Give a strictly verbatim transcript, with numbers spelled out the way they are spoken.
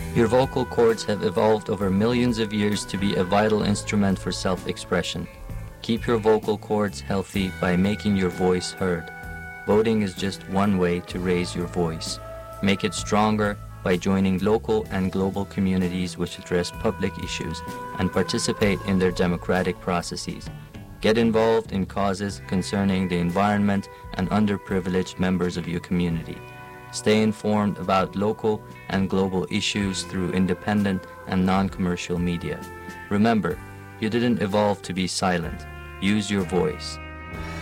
Your vocal cords have evolved over millions of years to be a vital instrument for self-expression. Keep your vocal cords healthy by making your voice heard. Voting is just one way to raise your voice. Make it stronger by joining local and global communities which address public issues and participate in their democratic processes. Get involved in causes concerning the environment and underprivileged members of your community. Stay informed about local and global issues through independent and non-commercial media. Remember, you didn't evolve to be silent. Use your voice.